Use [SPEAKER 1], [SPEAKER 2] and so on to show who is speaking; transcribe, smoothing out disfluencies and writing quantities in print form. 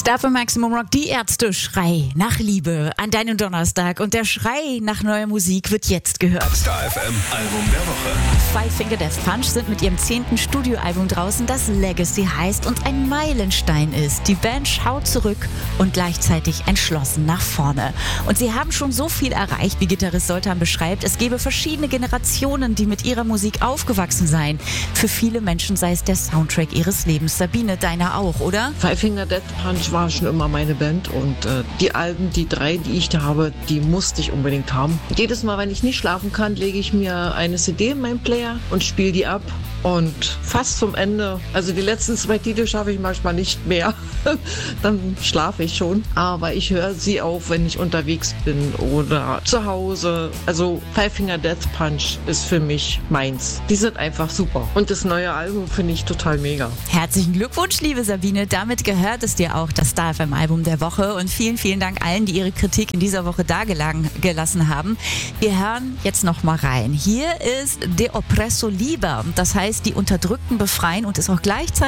[SPEAKER 1] Star FM Maximum Rock, die Ärzte, Schrei nach Liebe an deinem Donnerstag. Und der Schrei nach neuer Musik wird jetzt gehört.
[SPEAKER 2] Star FM Album der Woche.
[SPEAKER 1] Five Finger Death Punch sind mit ihrem 10. Studioalbum draußen, das Legacy heißt und ein Meilenstein ist. Die Band schaut zurück und gleichzeitig entschlossen nach vorne. Und sie haben schon so viel erreicht, wie Gitarrist Soltan beschreibt. Es gebe verschiedene Generationen, die mit ihrer Musik aufgewachsen seien. Für viele Menschen sei es der Soundtrack ihres Lebens. Sabine, deiner auch, oder?
[SPEAKER 3] Five Finger Death Punch war schon immer meine Band und die Alben, die 3, die ich da habe, die musste ich unbedingt haben. Jedes Mal, wenn ich nicht schlafen kann, lege ich mir eine CD in meinen Player und spiele die ab. Und fast zum Ende, also die letzten 2 Titel schaffe ich manchmal nicht mehr, dann schlafe ich schon. Aber ich höre sie auch, wenn ich unterwegs bin oder zu Hause. Also Five Finger Death Punch ist für mich meins. Die sind einfach super. Und das neue Album finde ich total mega.
[SPEAKER 1] Herzlichen Glückwunsch, liebe Sabine. Damit gehört es dir auch das Star FM Album der Woche. Und vielen, vielen Dank allen, die ihre Kritik in dieser Woche dagelassen haben. Wir hören jetzt noch mal rein. Hier ist De Oppresso Liber. Das heißt, die Unterdrückten befreien und ist auch gleichzeitig